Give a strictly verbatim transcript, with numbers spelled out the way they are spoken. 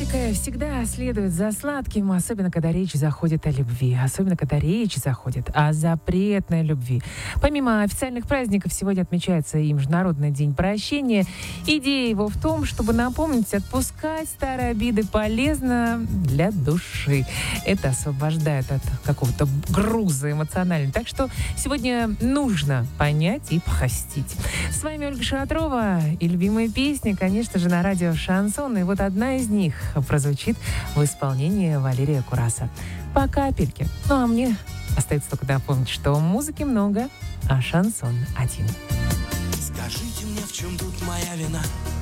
Горькое всегда следует за сладким, особенно когда речь заходит о любви, особенно когда речь заходит о запретной любви. Помимо официальных праздников, сегодня отмечается и Международный день прощения. Идея его в том, чтобы напомнить, отпускать старые обиды полезно для души. Это освобождает от какого-то груза эмоционального. Так что сегодня нужно понять и простить. С вами Ольга Шатрова и любимые песни, конечно же, на радио «Шансон». И вот одна из них прозвучит в исполнении Валерия Кураса. По капельке. Ну а мне остается только напомнить, что музыки много, а шансон один. Скажите мне, в чем тут моя вина?